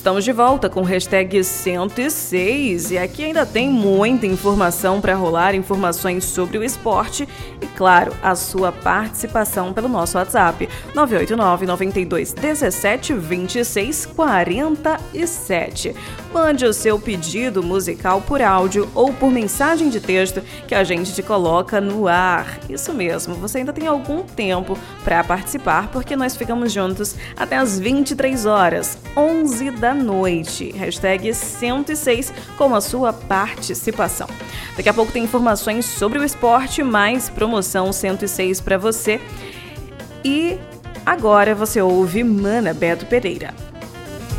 Estamos de volta com o hashtag 106 e aqui ainda tem muita informação para rolar, informações sobre o esporte e, claro, a sua participação pelo nosso WhatsApp 989-92-17-26-47. Mande o seu pedido musical por áudio ou por mensagem de texto que a gente te coloca no ar. Isso mesmo, você ainda tem algum tempo para participar porque nós ficamos juntos até as 23 horas, 11 da noite. Hashtag 106 com a sua participação. Daqui a pouco tem informações sobre o esporte, mais promoção 106 para você. E agora você ouve Mana Beto Pereira.